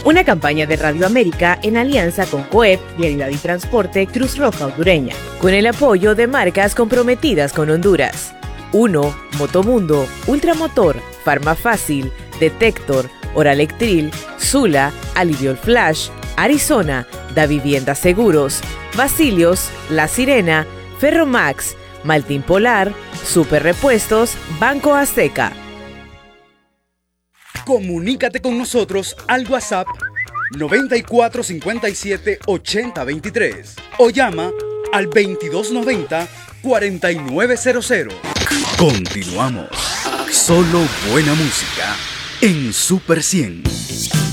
Una campaña de Radio América en alianza con COEP, Vialidad y Transporte, Cruz Roja Hondureña, con el apoyo de marcas comprometidas con Honduras. 1. Motomundo, Ultramotor, Farmafácil, Detector, Oralectril, Sula, Aliviol Flash, Arizona, Da Vivienda Seguros, Basilios, La Sirena, Ferromax, Maltín Polar, Super Repuestos, Banco Azteca. Comunícate con nosotros al WhatsApp 9457 8023 o llama al 2290 4900. Continuamos. Solo buena música en Super 100.